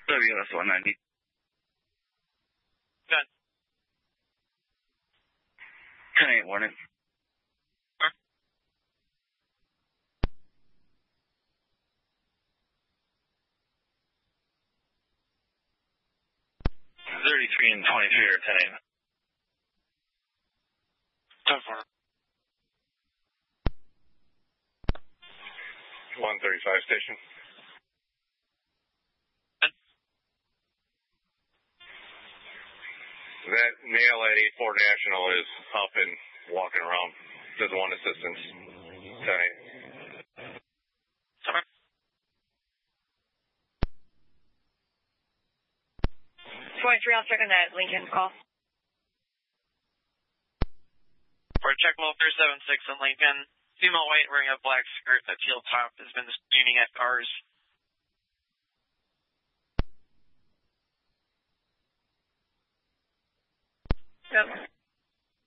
WS 190. Done. 10-8 warning. 33 and 23 are 10-8. 10-4. 135 station. That male at 84 National is up and walking around. Doesn't want assistance. 10-8. Sorry. 23, I'll check on that Lincoln call. For check level 376 in Lincoln, female white wearing a black skirt, a teal top, has been shooting at cars. Yep.